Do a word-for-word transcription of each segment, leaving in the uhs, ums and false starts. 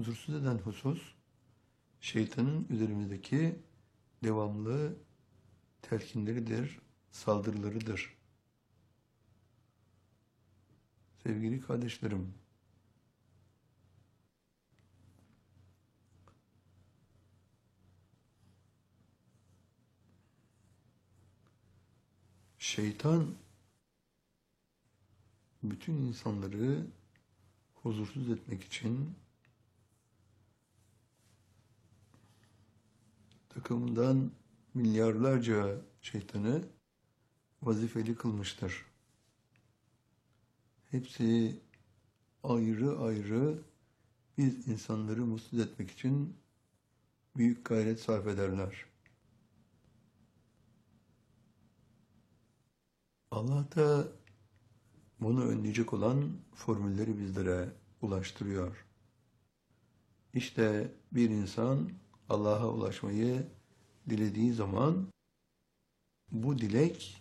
huzursuz eden husus, şeytanın üzerimizdeki devamlı telkinleridir, saldırılarıdır. Sevgili kardeşlerim, şeytan bütün insanları huzursuz etmek için takımından milyarlarca şeytanı vazifeli kılmıştır. Hepsi ayrı ayrı biz insanları mutsuz etmek için büyük gayret sarf ederler. Allah da bunu önleyecek olan formülleri bizlere ulaştırıyor. İşte bir insan Allah'a ulaşmayı dilediği zaman bu dilek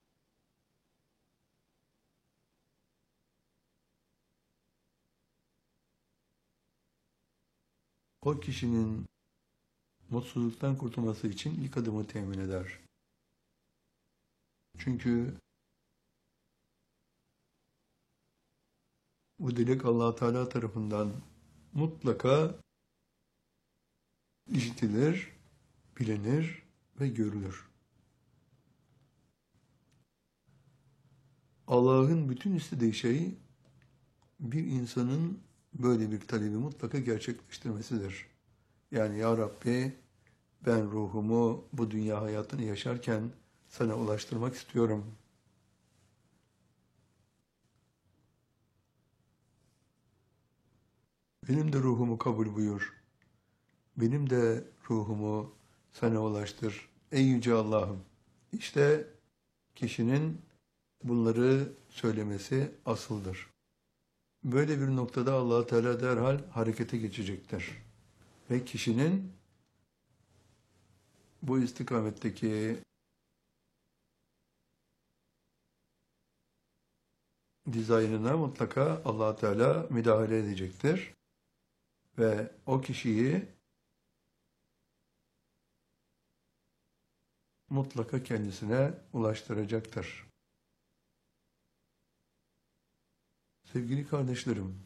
o kişinin mutsuzluktan kurtulması için ilk adımı temin eder. Çünkü bu dilek Allah Teala tarafından mutlaka işitilir, bilinir ve görülür. Allah'ın bütün istediği şey bir insanın böyle bir talebi mutlaka gerçekleştirmesidir. Yani ya Rabbi, ben ruhumu bu dünya hayatını yaşarken sana ulaştırmak istiyorum. Benim de ruhumu kabul buyur. Benim de ruhumu sana ulaştır. Ey Yüce Allah'ım. İşte kişinin bunları söylemesi asıldır. Böyle bir noktada Allah Teala derhal harekete geçecektir. Ve kişinin bu istikametteki dizaynına mutlaka Allah Teala müdahale edecektir. Ve o kişiyi mutlaka kendisine ulaştıracaktır. Sevgili kardeşlerim,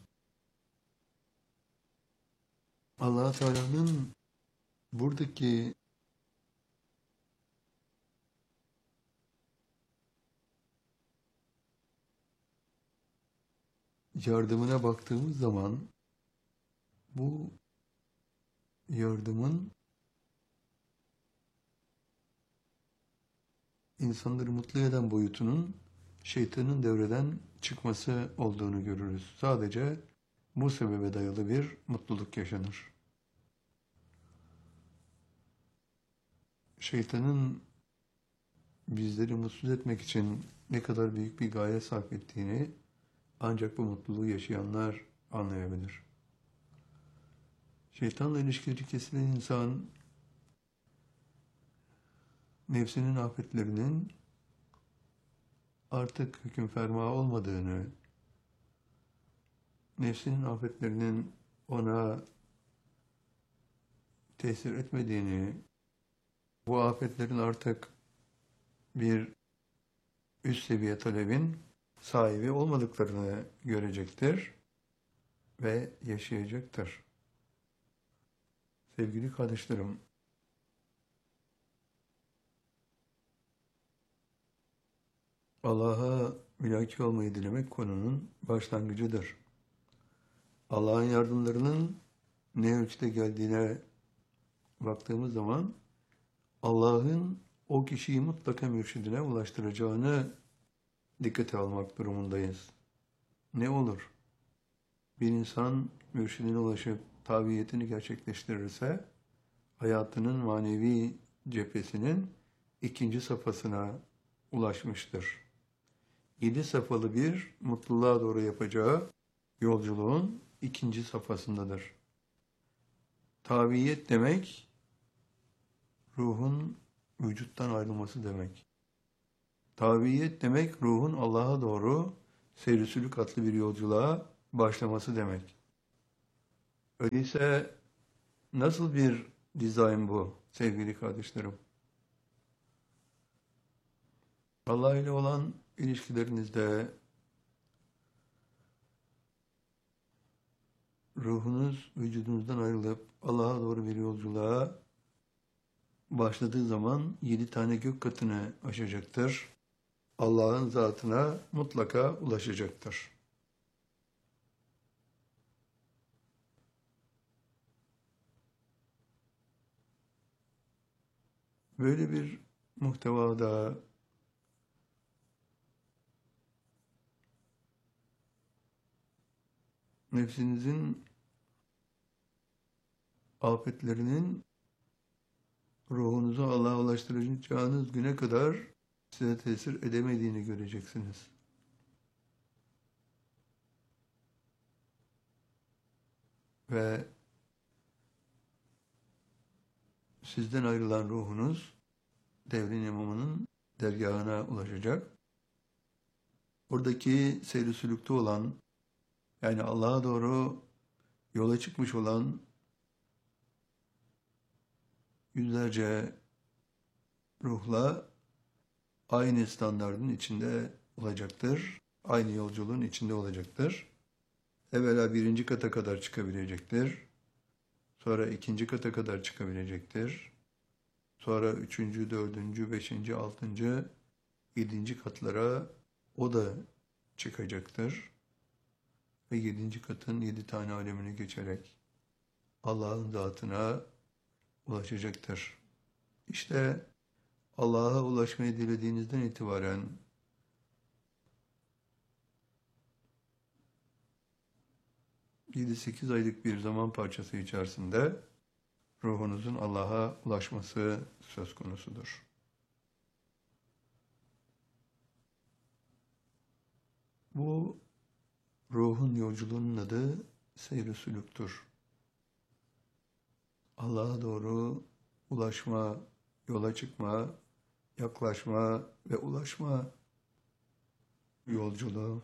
Allah Teala'nın buradaki yardımına baktığımız zaman bu yardımın insanları mutlu eden boyutunun şeytanın devreden çıkması olduğunu görürüz. Sadece bu sebebe dayalı bir mutluluk yaşanır. Şeytanın bizleri mutsuz etmek için ne kadar büyük bir gaye sarf ettiğini ancak bu mutluluğu yaşayanlar anlayabilir. Şeytanla ilişkileri kesilen insan nefsinin afetlerinin artık hüküm ferma olmadığını, nefsinin afetlerinin ona tesir etmediğini, bu afetlerin artık bir üst seviye talebin sahibi olmadıklarını görecektir ve yaşayacaktır. Sevgili kardeşlerim, Allah'a mülaki olmayı dilemek konunun başlangıcıdır. Allah'ın yardımlarının ne ölçüde geldiğine baktığımız zaman Allah'ın o kişiyi mutlaka mürşidine ulaştıracağını dikkate almak durumundayız. Ne olur? Bir insan mürşidine ulaşıp tabiyetini gerçekleştirirse hayatının manevi cephesinin ikinci safhasına ulaşmıştır. Yedi safhalı bir mutluluğa doğru yapacağı yolculuğun ikinci safhasındadır. Tabiyet demek, ruhun vücuttan ayrılması demek. Tabiyet demek, ruhun Allah'a doğru seyri sülük adlı bir yolculuğa başlaması demek. Öyleyse nasıl bir dizayn bu sevgili kardeşlerim? Allah ile olan ilişkilerinizde ruhunuz vücudunuzdan ayrılıp Allah'a doğru bir yolculuğa başladığı zaman yedi tane gök katını aşacaktır. Allah'ın zatına mutlaka ulaşacaktır. Böyle bir muhtevada nefsinizin afetlerinin ruhunuzu Allah'a ulaştıracağınız güne kadar size tesir edemediğini göreceksiniz. Ve sizden ayrılan ruhunuz devrin imamının dergahına ulaşacak. Oradaki seyri sülükte olan, yani Allah'a doğru yola çıkmış olan yüzlerce ruhla aynı standardın içinde olacaktır. Aynı yolculuğun içinde olacaktır. Evvela birinci kata kadar çıkabilecektir. Sonra ikinci kata kadar çıkabilecektir. Sonra üçüncü, dördüncü, beşinci, altıncı, yedinci katlara o da çıkacaktır. Ve yedinci katın yedi tane alemini geçerek Allah'ın zatına ulaşacaktır. İşte Allah'a ulaşmayı dilediğinizden itibaren yedi sekiz aylık bir zaman parçası içerisinde ruhunuzun Allah'a ulaşması söz konusudur. Bu ruhun yolculuğunun adı seyr-i sülüktür. Allah'a doğru ulaşma, yola çıkma, yaklaşma ve ulaşma yolculuğu.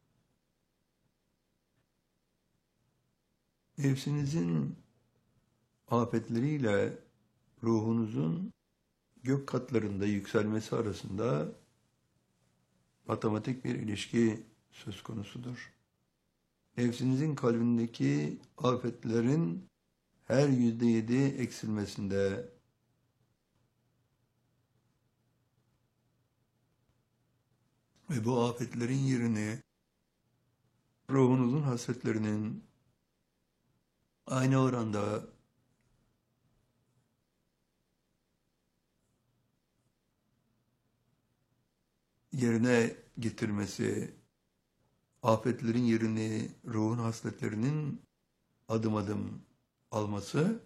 Nefsinizin afetleriyle ruhunuzun gök katlarında yükselmesi arasında matematik bir ilişki söz konusudur. Nefsinizin kalbindeki afetlerin her yüzde yedi eksilmesinde ve bu afetlerin yerini ruhunuzun hasretlerinin aynı oranda yerine getirmesi, afetlerin yerini ruhun hasletlerinin adım adım alması,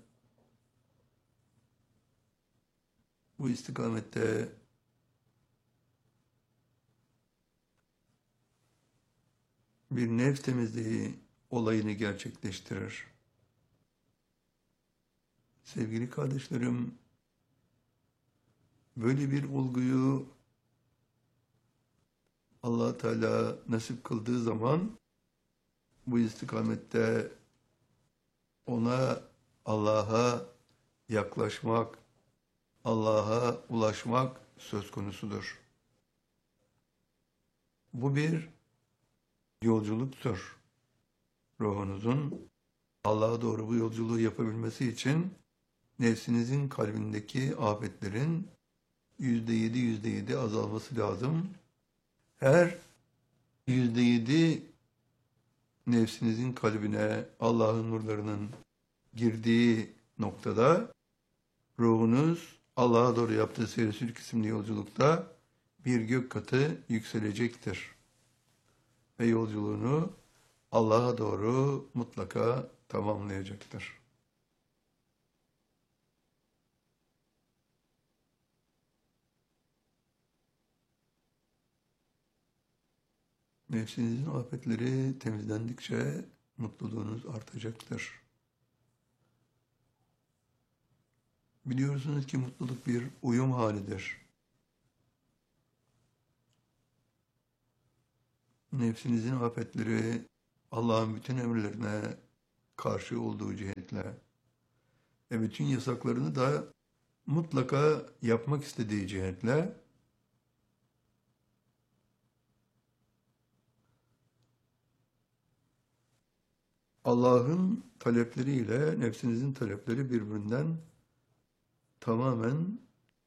bu istikamette bir nefs temizliği olayını gerçekleştirir. Sevgili kardeşlerim, böyle bir olguyu Allah Teala nasip kıldığı zaman bu istikamette ona, Allah'a yaklaşmak, Allah'a ulaşmak söz konusudur. Bu bir yolculuktur. Ruhunuzun Allah'a doğru bu yolculuğu yapabilmesi için nefsinizin kalbindeki afetlerin yüzde yedi, yüzde yedi azalması lazım. Her yüzde yedi nefsinizin kalbine Allah'ın nurlarının girdiği noktada ruhunuz Allah'a doğru yaptığı seyir-i sülük isimli yolculukta bir gök katı yükselecektir. Ve yolculuğunu Allah'a doğru mutlaka tamamlayacaktır. Nefsinizin afetleri temizlendikçe mutluluğunuz artacaktır. Biliyorsunuz ki mutluluk bir uyum halidir. Nefsinizin afetleri Allah'ın bütün emirlerine karşı olduğu cihetle ve bütün yasaklarını da mutlaka yapmak istediği cihetle Allah'ın talepleriyle nefsinizin talepleri birbirinden tamamen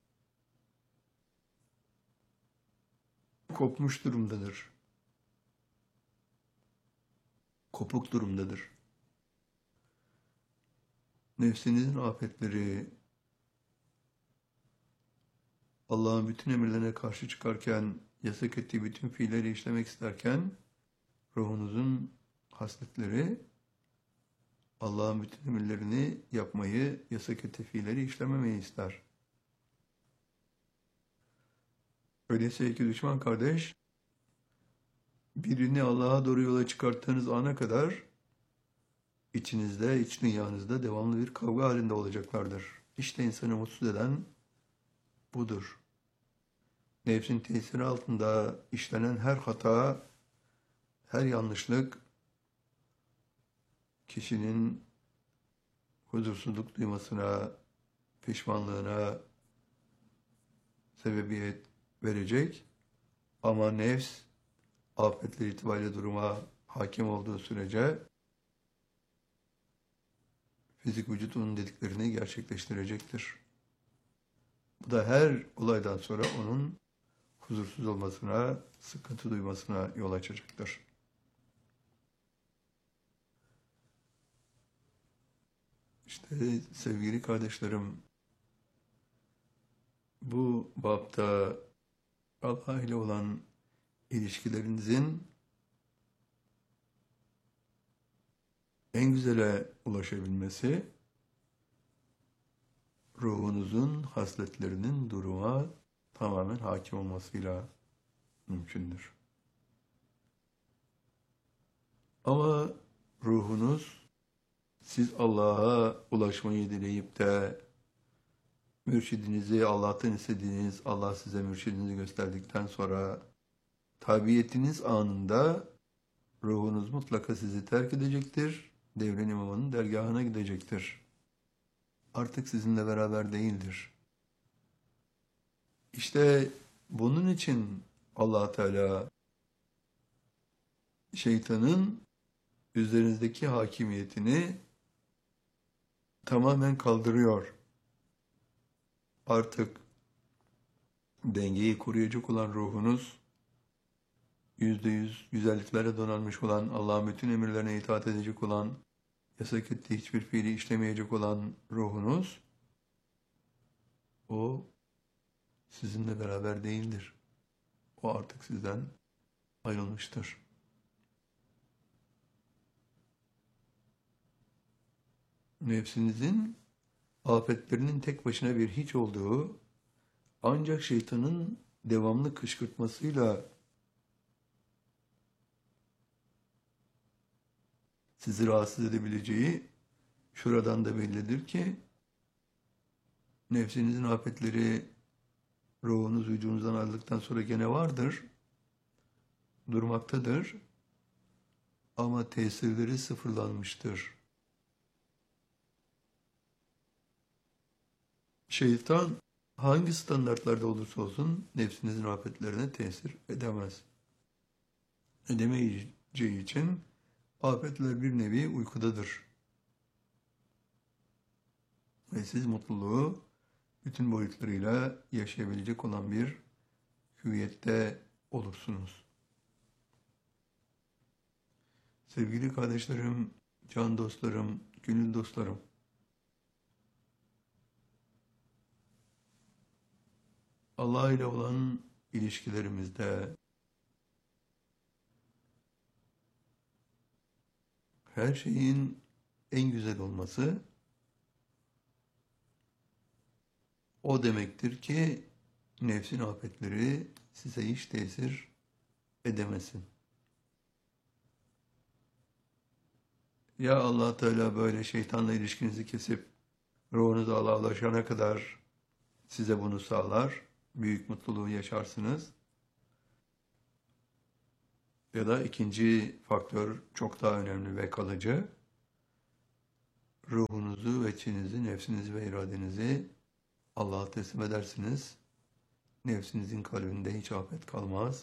kopmuş durumdadır. Kopuk durumdadır. Nefsinizin afetleri, Allah'ın bütün emirlerine karşı çıkarken, yasak ettiği bütün fiilleri işlemek isterken, ruhunuzun hasletleri, Allah'ın bütün emirlerini yapmayı, yasak ettiği fiilleri işlememeyi ister. Öyleyse iki düşman kardeş, birini Allah'a doğru yola çıkarttığınız ana kadar, içinizde, iç dünyanızda devamlı bir kavga halinde olacaklardır. İşte insanı mutsuz eden budur. Nefsin tesiri altında işlenen her hata, her yanlışlık, kişinin huzursuzluk duymasına, pişmanlığına sebebiyet verecek. Ama nefs, afetler itibariyle duruma hakim olduğu sürece, fizik vücut onun dediklerini gerçekleştirecektir. Bu da her olaydan sonra onun huzursuz olmasına, sıkıntı duymasına yol açacaktır. İşte sevgili kardeşlerim, bu bapta Allah ile olan ilişkilerinizin en güzele ulaşabilmesi, ruhunuzun hasletlerinin duruma tamamen hakim olmasıyla mümkündür. Ama ruhunuz, siz Allah'a ulaşmayı dileyip de mürşidinizi Allah'tan istediğiniz, Allah size mürşidinizi gösterdikten sonra tabiiyetiniz anında ruhunuz mutlaka sizi terk edecektir, devren imamının dergahına gidecektir. Artık sizinle beraber değildir. İşte bunun için Allah Teala şeytanın üzerinizdeki hakimiyetini tamamen kaldırıyor. Artık dengeyi koruyacak olan ruhunuz, yüzde yüz güzelliklerle donanmış olan, Allah'ın bütün emirlerine itaat edecek olan, yasak ettiği hiçbir fiili işlemeyecek olan ruhunuz, o sizinle beraber değildir. O artık sizden ayrılmıştır. Nefsinizin afetlerinin tek başına bir hiç olduğu, ancak şeytanın devamlı kışkırtmasıyla sizi rahatsız edebileceği şuradan da bellidir ki, nefsinizin afetleri ruhunuz vücudunuzdan ayrıldıktan sonra gene vardır, durmaktadır ama tesirleri sıfırlanmıştır. Şeytan hangi standartlarda olursa olsun nefsinizin afetlerine tesir edemez. Edemeyeceği için afetler bir nevi uykudadır. Ve siz mutluluğu bütün boyutlarıyla yaşayabilecek olan bir hüviyette olursunuz. Sevgili kardeşlerim, can dostlarım, gönül dostlarım, Allah ile olan ilişkilerimizde her şeyin en güzel olması o demektir ki nefsin afetleri size hiç tesir edemesin. Ya Allah Teala böyle şeytanla ilişkinizi kesip ruhunuz Allah'a ulaşana kadar size bunu sağlar, büyük mutluluğu yaşarsınız. Ya da ikinci faktör çok daha önemli ve kalıcı. ruhunuzu ve içinizi, nefsinizi ve iradenizi Allah'a teslim edersiniz. Nefsinizin kalbinde hiç afet kalmaz.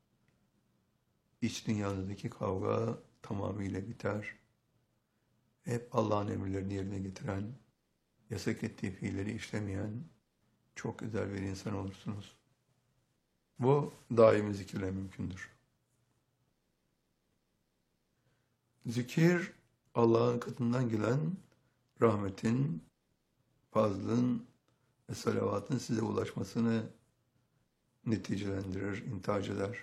İç dünyanızdaki kavga tamamıyla biter. Hep Allah'ın emirlerini yerine getiren, yasak ettiği fiilleri işlemeyen çok güzel bir insan olursunuz. Bu daimi zikirle mümkündür. Zikir, Allah'ın katından gelen rahmetin, fazlın ve salavatın size ulaşmasını neticelendirir, intihac eder.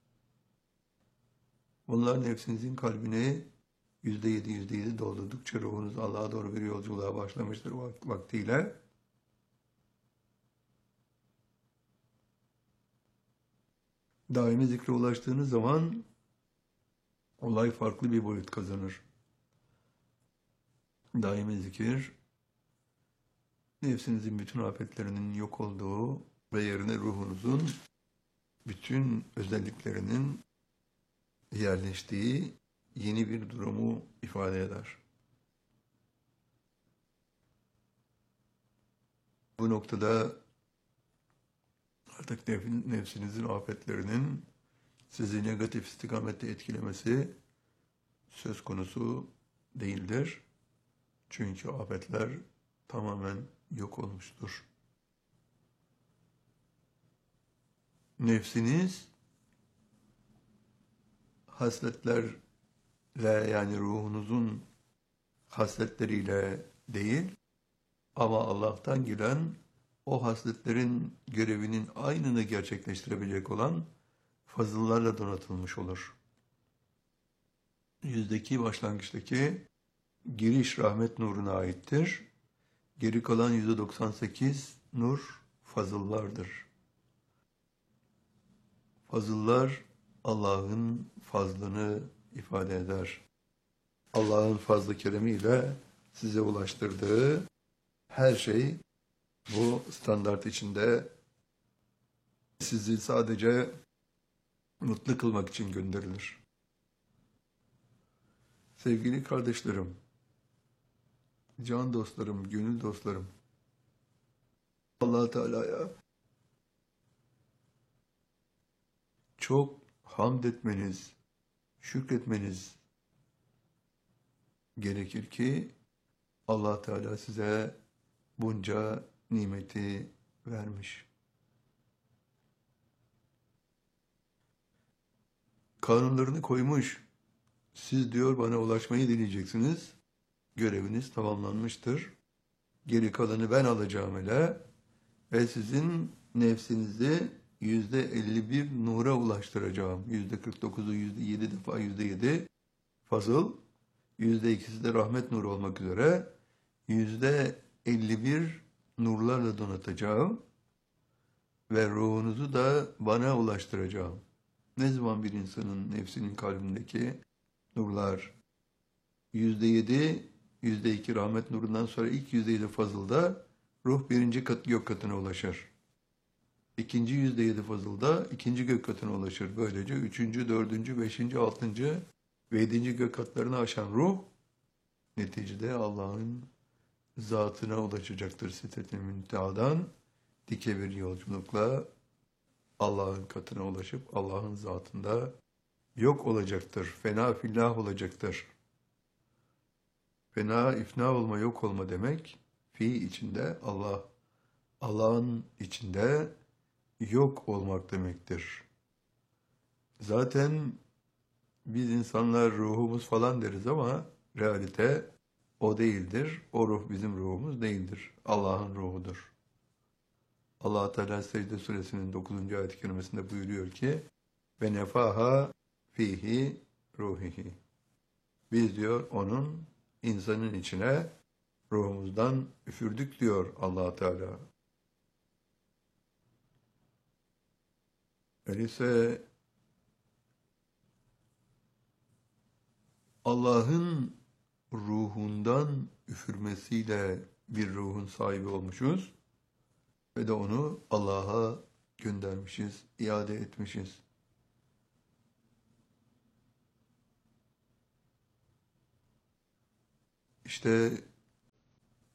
Bunlar nefsinizin kalbini yüzde yedi, yüzde yedi doldurdukça ruhunuz Allah'a doğru bir yolculuğa başlamıştır vaktiyle. Daimi zikre ulaştığınız zaman olay farklı bir boyut kazanır. Daimi zikir, nefsinizin bütün afetlerinin yok olduğu ve yerine ruhunuzun bütün özelliklerinin yerleştiği yeni bir durumu ifade eder. Bu noktada artık nefsinizin afetlerinin sizi negatif istikamette etkilemesi söz konusu değildir. Çünkü afetler tamamen yok olmuştur. Nefsiniz hasletlerle, yani ruhunuzun hasletleriyle değil ama Allah'tan gelen o hasletlerin görevinin aynını gerçekleştirebilecek olan fazıllarla donatılmış olur. Yüzdeki başlangıçtaki giriş rahmet nuruna aittir. Geri kalan yüzde doksan sekiz nur fazıllardır. Fazıllar Allah'ın fazlını ifade eder. Allah'ın fazlı keremiyle size ulaştırdığı her şey bu standart içinde sizi sadece mutlu kılmak için gönderilir. Sevgili kardeşlerim, can dostlarım, gönül dostlarım, Allah Teala'ya çok hamd etmeniz, şükretmeniz gerekir ki Allah Teala size bunca nimeti vermiş. Kanunlarını koymuş. Siz diyor bana ulaşmayı dileyeceksiniz. Göreviniz tamamlanmıştır. Geri kalanı ben alacağım hele ve sizin nefsinizi yüzde elli bir nura ulaştıracağım. Yüzde kırk dokuzu, yüzde yedi defa yüzde yedi fazıl, yüzde ikisi de rahmet nuru olmak üzere yüzde elli bir nurlarla donatacağım ve ruhunuzu da bana ulaştıracağım. Ne zaman bir insanın nefsinin kalbindeki nurlar yüzde yedi, yüzde iki rahmet nurundan sonra ilk yüzde yedi fazılda ruh birinci kat, gök katına ulaşır. İkinci yüzde yedi fazılda ikinci gök katına ulaşır. Böylece üçüncü, dördüncü, beşinci, altıncı ve yedinci gök katlarını aşan ruh neticede Allah'ın zatına ulaşacaktır. Sidret-i Münteha'dan dike bir yolculukla Allah'ın katına ulaşıp Allah'ın zatında yok olacaktır. Fena fillah olacaktır. Fena, ifna olma, yok olma demek, fi içinde Allah, Allah'ın içinde yok olmak demektir. Zaten biz insanlar ruhumuz falan deriz ama realite o değildir. O ruh bizim ruhumuz değildir. Allah'ın ruhudur. Allah Teala Secde Suresinin dokuzuncu ayet-i kerimesinde buyuruyor ki ve nefaha fihi ruhihi. Biz diyor onun insanın içine ruhumuzdan üfürdük diyor Allah Teala. Öyleyse Allah'ın ruhundan üfürmesiyle bir ruhun sahibi olmuşuz ve de onu Allah'a göndermişiz, iade etmişiz. İşte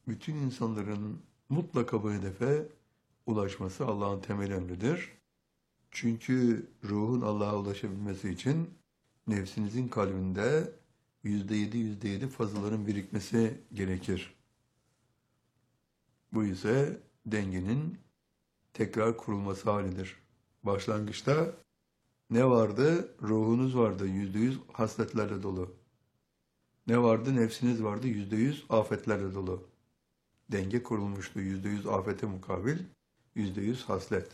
bütün insanların mutlaka bu hedefe ulaşması Allah'ın temel emridir. Çünkü ruhun Allah'a ulaşabilmesi için nefsinizin kalbinde yüzde yedi, yüzde yedi fazlaların birikmesi gerekir. Bu ise dengenin tekrar kurulması halidir. Başlangıçta ne vardı? Ruhunuz vardı, yüzde yüz hasletlerle dolu. Ne vardı? Nefsiniz vardı, yüzde yüz afetlerle dolu. Denge kurulmuştu, yüzde yüz afete mukabil, yüzde yüz haslet.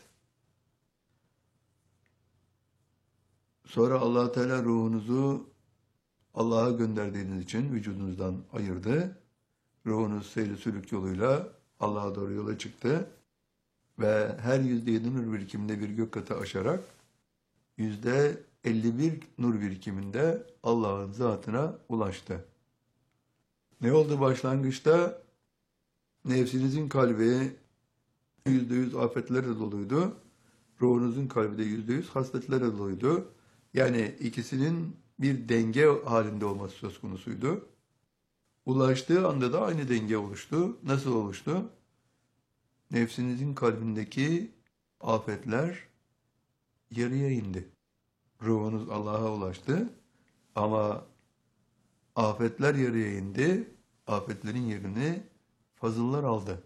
Sonra Allah Teala ruhunuzu Allah'a gönderdiğiniz için vücudunuzdan ayırdı. Ruhunuz seyri sülük yoluyla Allah'a doğru yola çıktı. Ve her yüzde yedi nur birikiminde bir gök katı aşarak yüzde elli bir nur birikiminde Allah'ın zatına ulaştı. Ne oldu başlangıçta? Nefsinizin kalbi yüzde yüz afetlerle doluydu. Ruhunuzun kalbi de yüzde yüz hasletlerle doluydu. Yani ikisinin bir denge halinde olması söz konusuydu. Ulaştığı anda da aynı denge oluştu. Nasıl oluştu? Nefsinizin kalbindeki afetler yarıya indi. Ruhunuz Allah'a ulaştı ama afetler yarıya indi. Afetlerin yerini fazıllar aldı.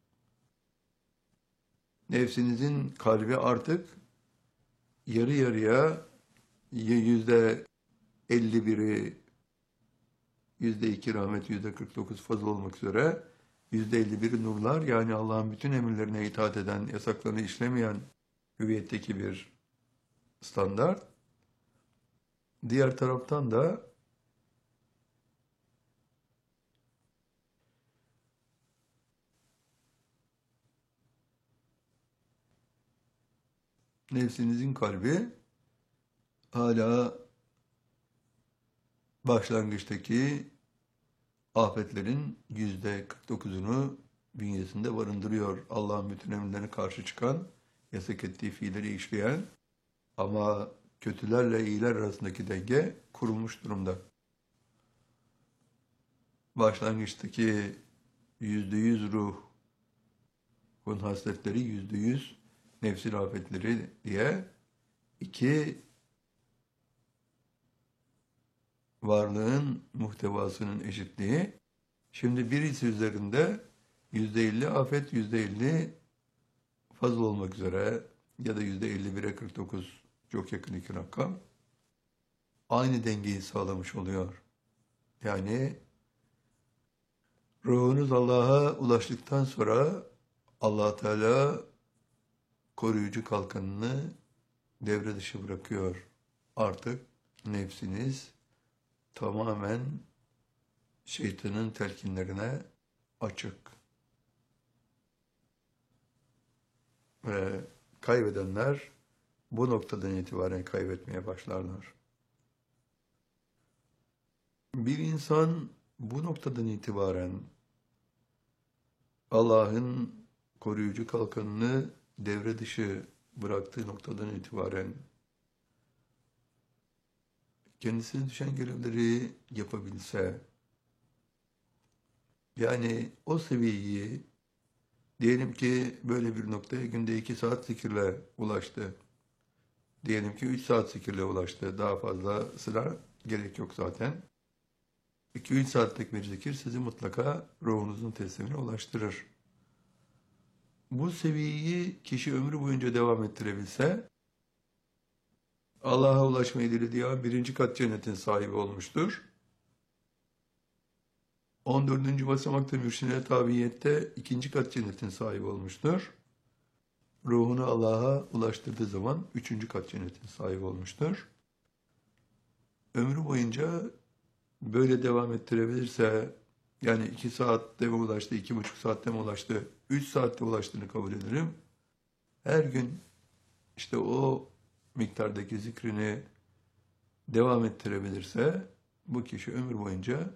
Nefsinizin kalbi artık yarı yarıya yüzde elli biri, yüzde iki rahmet, yüzde kırk dokuz fazıl olmak üzere yüzde elli biri nurlar, yani Allah'ın bütün emirlerine itaat eden, yasaklarını işlemeyen hüviyetteki bir standart. Diğer taraftan da nefsinizin kalbi hala başlangıçtaki afetlerin yüzde kırk dokuzunu bünyesinde barındırıyor. Allah'ın bütün emirlerine karşı çıkan, yasak ettiği fiilleri işleyen ama kötülerle iyiler arasındaki denge kurulmuş durumda. Başlangıçtaki yüzde yüz ruhun hasletleri, yüzde yüz nefsin afetleri diye iki varlığın muhtevasının eşitliği. Şimdi birisi üzerinde yüzde elli afet, yüzde elli fazla olmak üzere ya da yüzde elli bire kırk dokuz çok yakın iki rakam aynı dengeyi sağlamış oluyor. Yani ruhunuz Allah'a ulaştıktan sonra Allah Teala koruyucu kalkanını devre dışı bırakıyor. Artık nefsiniz tamamen şeytanın telkinlerine açık. Ve kaybedenler bu noktadan itibaren kaybetmeye başlarlar. Bir insan bu noktadan itibaren Allah'ın koruyucu kalkanını devre dışı bıraktığı noktadan itibaren kendisine düşen görevleri yapabilse, yani o seviyeyi, diyelim ki böyle bir noktaya günde iki saat zikirle ulaştı. Diyelim ki üç saat zikirle ulaştı. Daha fazla sıra gerek yok zaten. iki üç saatlik bir zikir sizi mutlaka ruhunuzun teslimine ulaştırır. Bu seviyeyi kişi ömrü boyunca devam ettirebilse, Allah'a ulaşmayı dilediği an birinci kat cennetin sahibi olmuştur. on dördüncü basamakta mürşine tabiyette ikinci kat cennetin sahibi olmuştur. Ruhunu Allah'a ulaştırdığı zaman üçüncü kat cennetin sahibi olmuştur. Ömrü boyunca böyle devam ettirebilirse, yani iki saatte mi ulaştı, iki buçuk saatte mi ulaştı, üç saatte ulaştığını kabul ederim. Her gün işte o miktardaki zikrini devam ettirebilirse, bu kişi ömür boyunca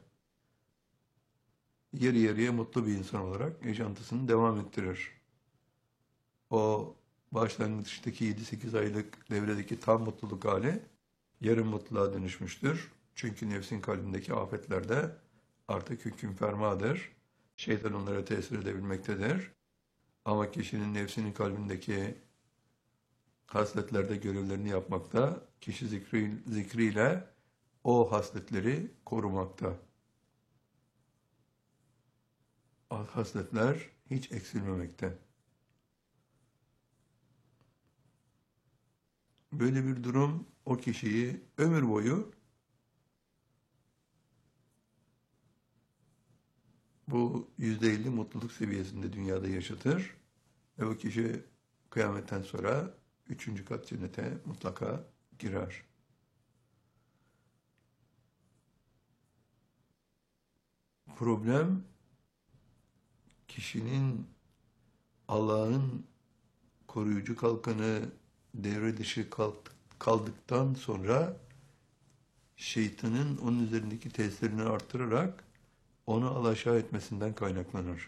yarı yarıya mutlu bir insan olarak yaşantısını devam ettirir. O başlangıçtaki yedi sekiz aylık devredeki tam mutluluk hali yarım mutluluğa dönüşmüştür. Çünkü nefsin kalbindeki afetlerde artık hüküm fermadır. Şeytan onlara tesir edebilmektedir. Ama kişinin nefsinin kalbindeki hasletlerde görevlerini yapmakta, kişi zikri, zikriyle o hasletleri korumakta. Hasletler hiç eksilmemekte. Böyle bir durum o kişiyi ömür boyu bu yüzde elli mutluluk seviyesinde dünyada yaşatır ve o kişi kıyametten sonra üçüncü kat cennete mutlaka girer. Problem kişinin Allah'ın koruyucu kalkanı devre dışı kaldıktan sonra şeytanın onun üzerindeki tesirini artırarak onu alaşağı etmesinden kaynaklanır.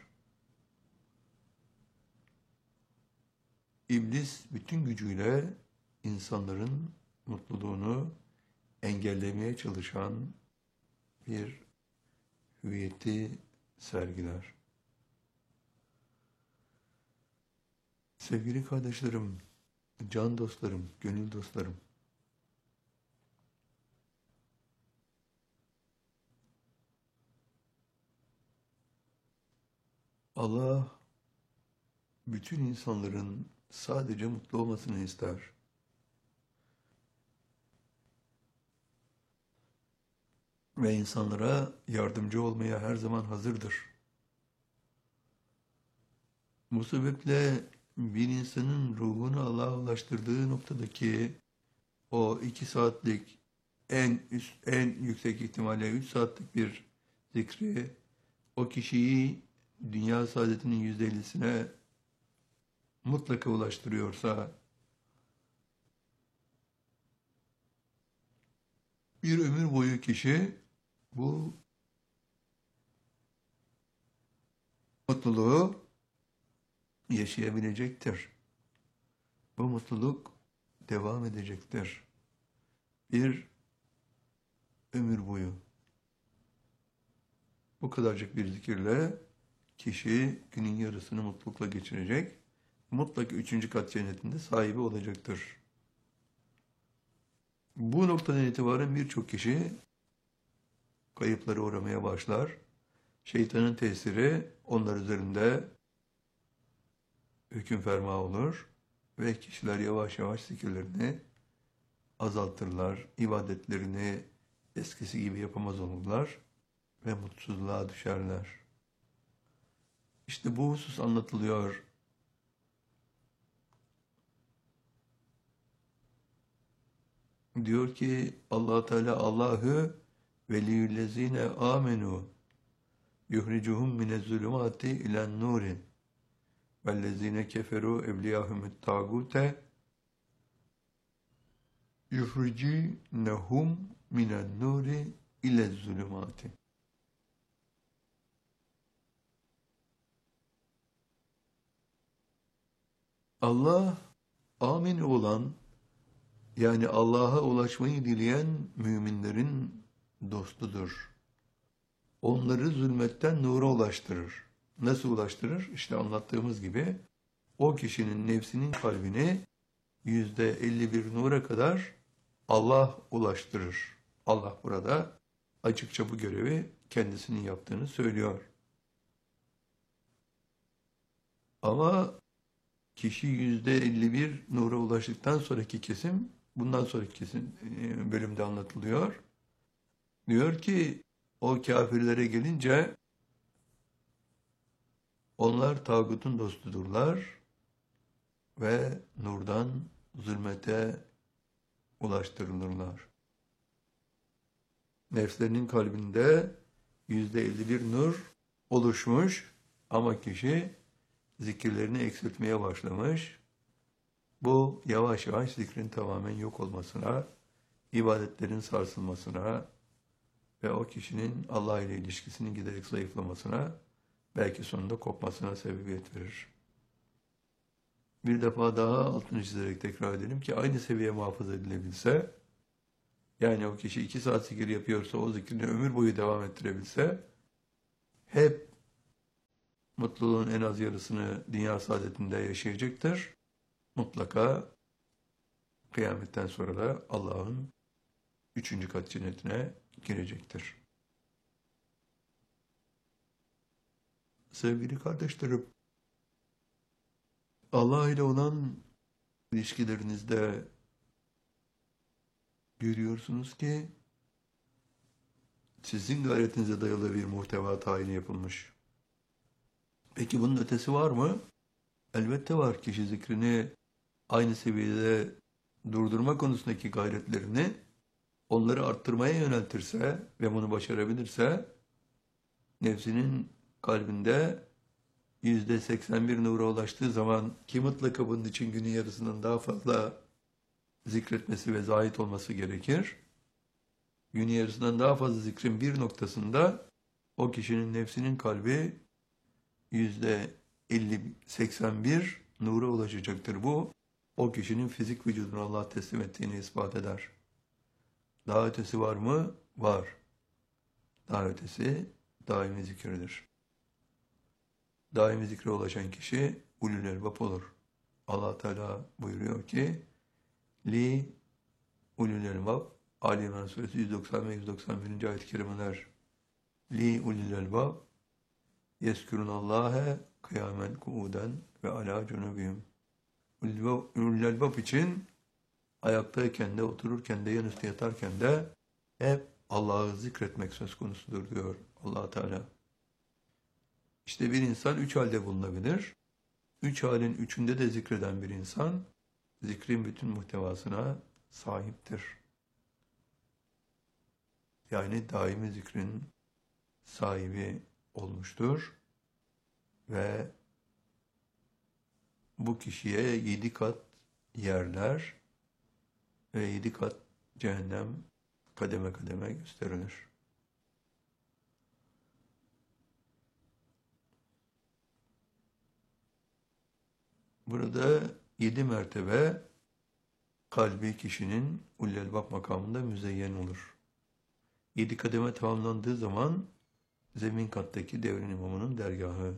İblis bütün gücüyle insanların mutluluğunu engellemeye çalışan bir hüviyeti sergiler. Sevgili kardeşlerim, can dostlarım, gönül dostlarım, Allah bütün insanların sadece mutlu olmasını ister. Ve insanlara yardımcı olmaya her zaman hazırdır. Bu sebeple bir insanın ruhunu Allah'a ulaştırdığı noktadaki o iki saatlik en üst, en yüksek ihtimalle üç saatlik bir zikri o kişiyi dünya saadetinin yüzde ellisine mutlaka ulaştırıyorsa bir ömür boyu kişi bu mutluluğu yaşayabilecektir. Bu mutluluk devam edecektir. Bir ömür boyu. Bu kadarcık bir zikirle kişi günün yarısını mutlulukla geçirecek. Mutlaka üçüncü kat cennetinde sahibi olacaktır. Bu noktadan itibaren birçok kişi kayıplara uğramaya başlar. Şeytanın tesiri onlar üzerinde hüküm ferma olur ve kişiler yavaş yavaş zikirlerini azaltırlar, ibadetlerini eskisi gibi yapamaz olurlar ve mutsuzluğa düşerler. İşte bu husus anlatılıyor. Diyor ki Allah Teala Allahü veliyüllezine amenu yuhricuhum minezzulumati ilen nuri vellezine keferu evliyahumut tagute yuhricinehum minen nuri ilezzulumati. Allah amin olan, yani Allah'a ulaşmayı dileyen müminlerin dostudur. Onları zulmetten nura ulaştırır. Nasıl ulaştırır? İşte anlattığımız gibi o kişinin nefsinin kalbini yüzde elli bir nura kadar Allah ulaştırır. Allah burada açıkça bu görevi kendisinin yaptığını söylüyor. Ama kişi yüzde elli bir nura ulaştıktan sonraki kesim, bundan sonraki kesim bölümde anlatılıyor. Diyor ki o kafirlere gelince onlar tağutun dostudurlar ve nurdan zulmete ulaştırılırlar. Nefslerinin kalbinde yüzde elli bir nur oluşmuş ama kişi zikirlerini eksiltmeye başlamış. Bu yavaş yavaş zikrin tamamen yok olmasına, ibadetlerin sarsılmasına ve o kişinin Allah ile ilişkisinin giderek zayıflamasına, belki sonunda kopmasına sebebiyet verir. Bir defa daha altını çizerek tekrar edelim ki aynı seviye muhafaza edilebilse, yani o kişi iki saat zikir yapıyorsa o zikrini ömür boyu devam ettirebilse, hep mutluluğun en az yarısını dünya saadetinde yaşayacaktır. Mutlaka kıyametten sonra da Allah'ın üçüncü kat cennetine girecektir. Sevgili kardeşlerim, Allah ile olan ilişkilerinizde görüyorsunuz ki sizin gayretinize dayalı bir muhteva tayini yapılmış. Peki bunun ötesi var mı? Elbette var. Kişi zikrini aynı seviyede durdurma konusundaki gayretlerini onları arttırmaya yöneltirse ve bunu başarabilirse nefsinin kalbinde yüzde seksen bir nura ulaştığı zaman ki mutlaka bunun için günün yarısından daha fazla zikretmesi ve zahit olması gerekir. Günün yarısından daha fazla zikrin bir noktasında o kişinin nefsinin kalbi yüzde elli seksen bir nura ulaşacaktır. Bu o kişinin fizik vücudunu Allah'a teslim ettiğini ispat eder. Daha ötesi var mı? Var. Daha ötesi daimi zikirdir. Daimi zikre ulaşan kişi ulul elbab olur. Allah Teala buyuruyor ki li ulul elbab Ali İmran Suresi yüz doksan ve yüz doksan birinci ayet-i kerimeler li ulul elbab yezkurunallâhe kıyamen kuuden ve alâ cunubihim. Ulul elbab için ayaktayken de, otururken de, yanüstü yatarken de hep Allah'ı zikretmek söz konusudur diyor Allah Teala. İşte bir insan üç halde bulunabilir. Üç halin üçünde de zikreden bir insan, zikrin bütün muhtevasına sahiptir. Yani daimi zikrin sahibi olmuştur ve bu kişiye yedi kat yerler ve yedi kat cehennem kademe kademe gösterilir. Burada yedi mertebe kalbi kişinin ulul elbab makamında müzeyyen olur. Yedi kademe tamamlandığı zaman zemin kattaki devrin imamının dergahı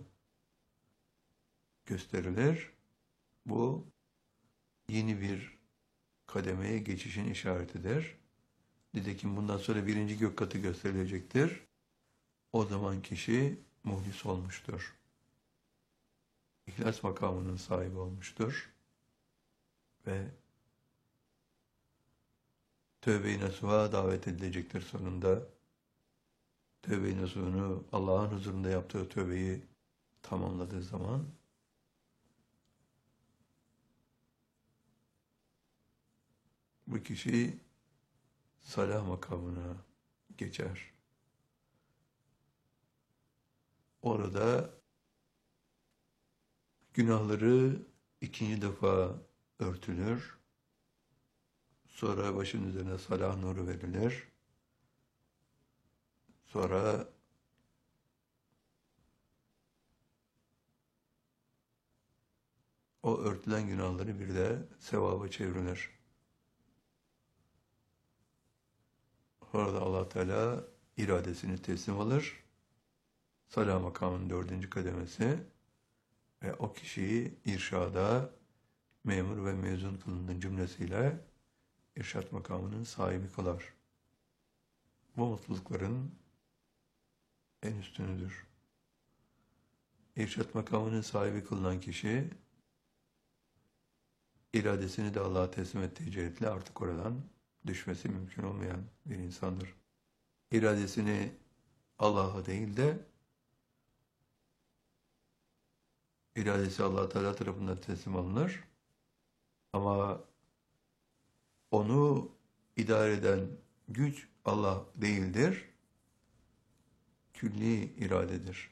gösterilir. Bu yeni bir kademeye geçişin işaretidir. Nitekim bundan sonra birinci gök katı gösterilecektir. O zaman kişi muhlis olmuştur. İhlas makamının sahibi olmuştur. Ve tövbe-i nasuha davet edilecektir sonunda. Tövbe-i nasuhunu Allah'ın huzurunda yaptığı tövbeyi tamamladığı zaman bu kişi salah makamına geçer. Orada günahları ikinci defa örtülür. Sonra başın üzerine salah nuru verilir. Sonra o örtülen günahları bir de sevaba çevrilir. Orada Allah Teala iradesini teslim alır. Salah makamının dördüncü kademesi ve o kişiyi irşada memur ve mezun kılının cümlesiyle irşat makamının sahibi kılar. Bu mutlulukların en üstünüdür. İrşat makamının sahibi kılınan kişi iradesini de Allah'a teslim ettiği cihetle artık oradan düşmesi mümkün olmayan bir insandır. İradesini Allah'a değil de iradesi Allah Teala tarafından teslim alınır. Ama onu idare eden güç Allah değildir. Külli iradedir.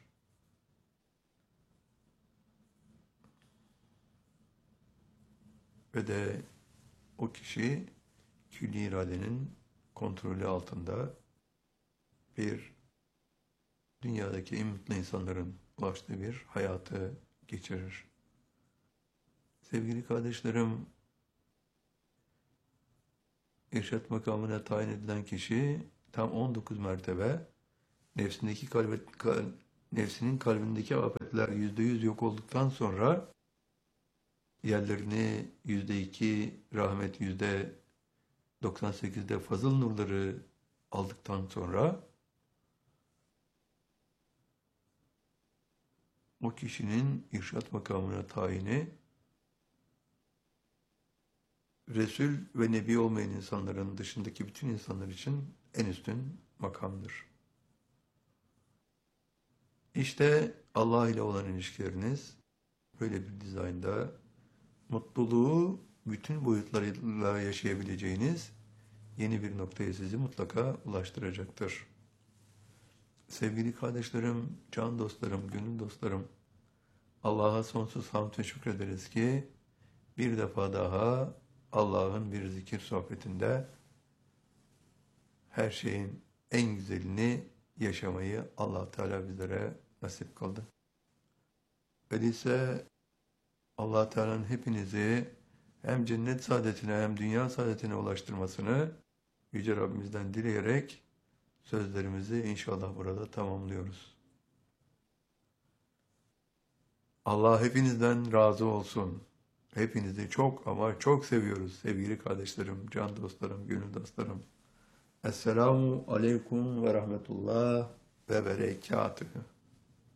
Ve de o kişi külli iradenin kontrolü altında bir dünyadaki en mutlu insanların ulaştığı bir hayatı geçirir. Sevgili kardeşlerim, irşat makamına tayin edilen kişi tam on dokuz mertebe nefsindeki kalbe, nefsinin kalbindeki afetler yüzde yüz yok olduktan sonra yerlerini yüzde iki rahmet, yüzde doksan sekizde fazıl nurları aldıktan sonra o kişinin irşat makamına tayini Resul ve Nebi olmayan insanların dışındaki bütün insanlar için en üstün makamdır. İşte Allah ile olan ilişkileriniz böyle bir dizaynda mutluluğu bütün boyutlarıyla yaşayabileceğiniz yeni bir noktaya sizi mutlaka ulaştıracaktır. Sevgili kardeşlerim, can dostlarım, gönül dostlarım, Allah'a sonsuz hamd ve şükrederiz ki bir defa daha Allah'ın bir zikir sohbetinde her şeyin en güzelini yaşamayı Allah Teala bizlere nasip kıldı. Öyleyse Allah Teala'nın hepinizi hem cennet saadetine hem dünya saadetine ulaştırmasını Yüce Rabbimizden dileyerek sözlerimizi inşallah burada tamamlıyoruz. Allah hepinizden razı olsun. Hepinizi çok ama çok seviyoruz sevgili kardeşlerim, can dostlarım, gönül dostlarım. Esselamu aleyküm ve rahmetullah ve berekatühü.